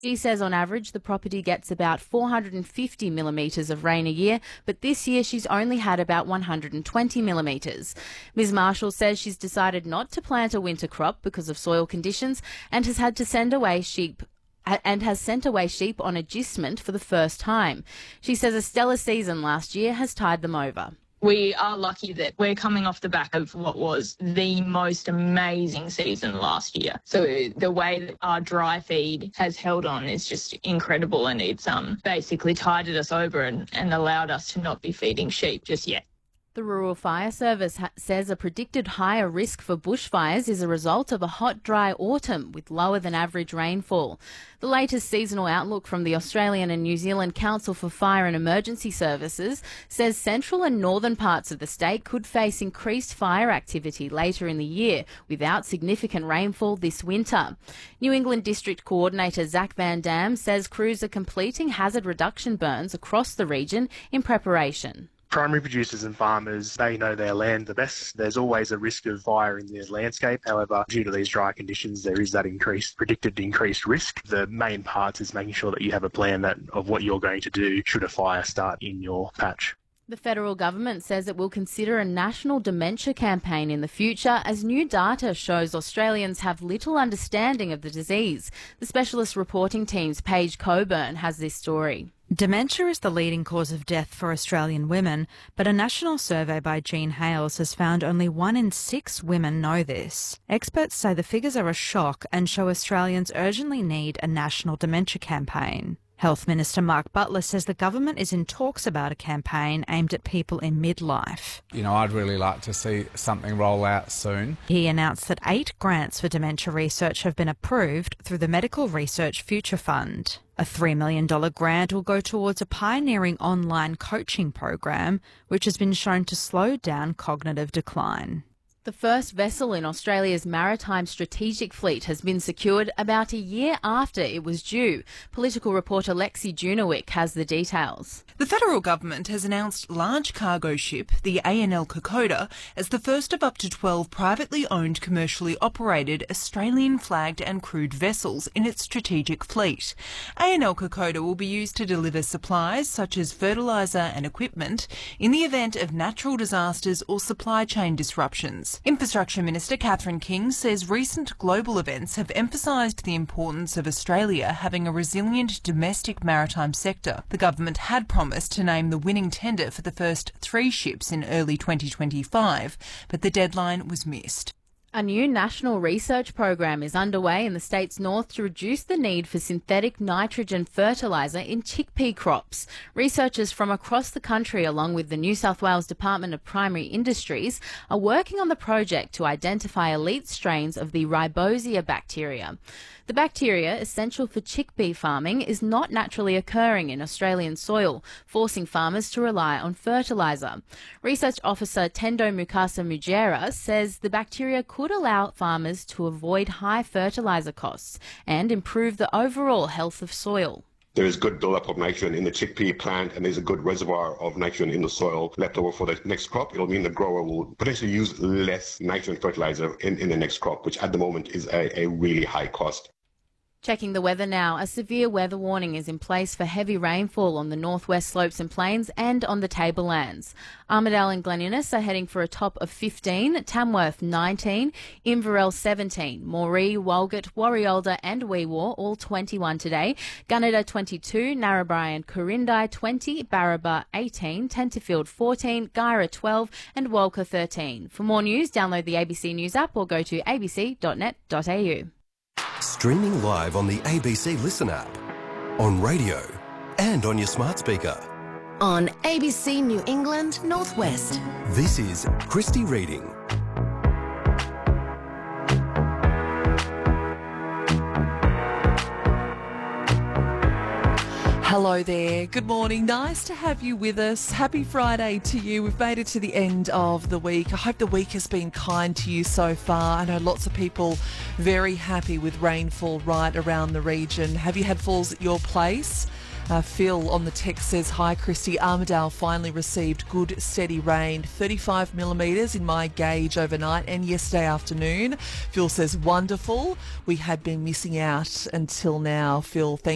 She says on average the property gets about 450 millimetres of rain a year, but this year she's only had about 120 millimetres. Ms Marshall says she's decided not to plant a winter crop because of soil conditions and has had to sent away sheep on agistment for the first time. She says a stellar season last year has tied them over. We are lucky that we're coming off the back of what was the most amazing season last year. So the way that our dry feed has held on is just incredible, and it's basically tided us over and allowed us to not be feeding sheep just yet. The Rural Fire Service says a predicted higher risk for bushfires is a result of a hot, dry autumn with lower than average rainfall. The latest seasonal outlook from the Australian and New Zealand Council for Fire and Emergency Services says central and northern parts of the state could face increased fire activity later in the year without significant rainfall this winter. New England District Coordinator Zach Van Dam says crews are completing hazard reduction burns across the region in preparation. Primary producers and farmers, they know their land the best. There's always a risk of fire in the landscape. However, due to these dry conditions, there is that predicted increased risk. The main part is making sure that you have a plan of what you're going to do should a fire start in your patch. The federal government says it will consider a national dementia campaign in the future as new data shows Australians have little understanding of the disease. The specialist reporting team's Paige Coburn has this story. Dementia is the leading cause of death for Australian women, but a national survey by Jean Hales has found only 1 in 6 women know this. Experts say the figures are a shock and show Australians urgently need a national dementia campaign. Health Minister Mark Butler says the government is in talks about a campaign aimed at people in midlife. I'd really like to see something roll out soon. He announced that 8 grants for dementia research have been approved through the Medical Research Future Fund. A $3 million grant will go towards a pioneering online coaching program, which has been shown to slow down cognitive decline. The first vessel in Australia's maritime strategic fleet has been secured about a year after it was due. Political reporter Lexi Junowick has the details. The federal government has announced large cargo ship, the ANL Kokoda, as the first of up to 12 privately owned, commercially operated, Australian-flagged and crewed vessels in its strategic fleet. ANL Kokoda will be used to deliver supplies such as fertiliser and equipment in the event of natural disasters or supply chain disruptions. Infrastructure Minister Catherine King says recent global events have emphasised the importance of Australia having a resilient domestic maritime sector. The government had promised to name the winning tender for the first 3 ships in early 2025, but the deadline was missed. A new national research program is underway in the state's north to reduce the need for synthetic nitrogen fertiliser in chickpea crops. Researchers from across the country, along with the New South Wales Department of Primary Industries, are working on the project to identify elite strains of the Ribosea bacteria. The bacteria, essential for chickpea farming, is not naturally occurring in Australian soil, forcing farmers to rely on fertiliser. Research officer Tendo Mukasa Mujera says the bacteria could allow farmers to avoid high fertiliser costs and improve the overall health of soil. There is good build-up of nitrogen in the chickpea plant, and there's a good reservoir of nitrogen in the soil left over for the next crop. It'll mean the grower will potentially use less nitrogen fertilizer in the next crop, which at the moment is a really high cost. Checking the weather now, a severe weather warning is in place for heavy rainfall on the northwest slopes and plains and on the tablelands. Armidale and Glen Innes are heading for a top of 15, Tamworth 19, Inverell 17, Moree, Walgett, Warriolder and Weewaw all 21 today, Gunnedah 22, Narrabri and Corindai 20, Barraba 18, Tenterfield 14, Guyra 12 and Walker 13. For more news, download the ABC News app or go to abc.net.au. Streaming live on the ABC Listen app, on radio and on your smart speaker. On ABC New England Northwest. This is Christy Reading. Hello there. Good morning. Nice to have you with us. Happy Friday to you. We've made it to the end of the week. I hope the week has been kind to you so far. I know lots of people very happy with rainfall right around the region. Have you had falls at your place? Phil on the text says, hi Christy, Armidale finally received good steady rain, 35 millimetres in my gauge overnight and yesterday afternoon. Phil says, wonderful. We had been missing out until now. Phil, thank